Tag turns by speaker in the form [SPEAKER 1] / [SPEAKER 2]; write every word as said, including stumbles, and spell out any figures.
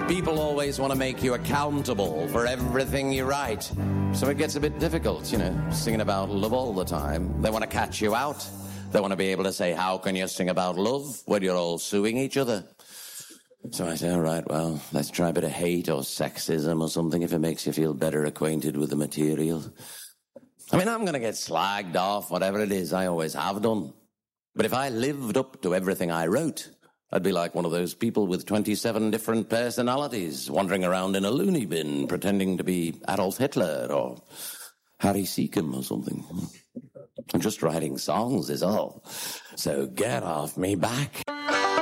[SPEAKER 1] People always want to make you accountable for everything you write. So it gets a bit difficult, you know, singing about love all the time. They want to catch you out. They want to be able to say, how can you sing about love when you're all suing each other? So I say, all right, well, let's try a bit of hate or sexism or something if it makes you feel better acquainted with the material. I mean, I'm going to get slagged off, whatever it is, I always have done. But if I lived up to everything I wrote, I'd be like one of those people with twenty-seven different personalities wandering around in a loony bin pretending to be Adolf Hitler or Harry Seacombe or something. I'm just writing songs is all. So get off me back.